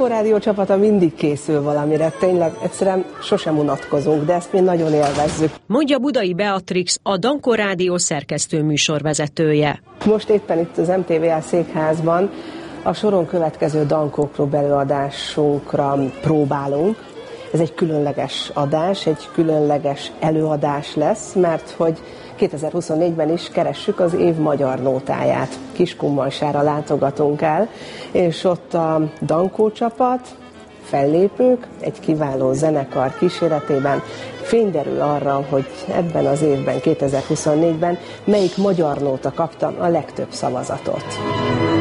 Dankó Rádió csapata mindig készül valamire, tényleg egyszerűen sosem unatkozunk, de ezt mi nagyon élvezzük. Mondja Budai Beatrix, a Dankó Rádió szerkesztő műsorvezetője. Most éppen itt az MTVA székházban a soron következő Dankó Klub előadásunkra próbálunk. Ez egy különleges adás, egy különleges előadás lesz, mert hogy 2024-ben is keressük az év magyar nótáját. Kiskunmalsára látogatunk el, és ott a Dankó csapat, fellépők, egy kiváló zenekar kíséretében fényderül arra, hogy ebben az évben, 2024-ben melyik magyar nóta kapta a legtöbb szavazatot.